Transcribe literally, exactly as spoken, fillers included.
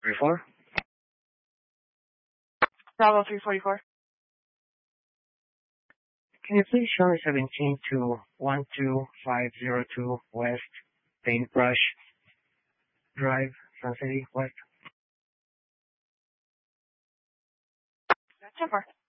three four. Bravo three forty-four. Can you please show me seventeen to one two five zero two West Paintbrush Drive, Sun City, West? That's so far.